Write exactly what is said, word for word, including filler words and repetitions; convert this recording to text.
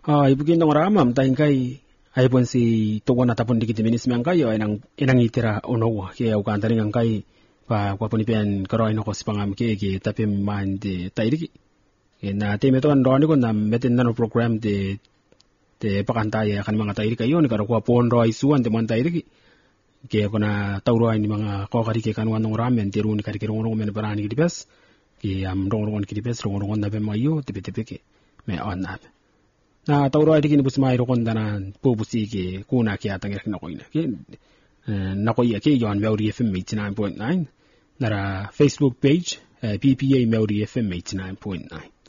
Ah, ibukin dong ramam taing kai ai pon si togo na tapon dikit minis mang kai ay nang inang itira ono ke au kan taring ang kai pa kwa poni pen karo ino ko sipangam ke ke tapi man de tairi ke na te meto an roni ko na metin nano program de de pakanta ya kan mga tairi kayo ni karo kwa pon roi suan de man tairi ke ko na tauro ni mga ko kari ke kanwan ng ramen de runi kari ke rong men barani di bes ke am rong rong ki di bes rong rong na be mayo tepe tepe ke me on na na tauro ay dikin busmay ro kon danan pupusi ke kuna kya tangir na ko ina ke na ko ya ke yon Melody F M eighty-nine point nine nara Facebook page P P A Melody F M eighty-nine point nine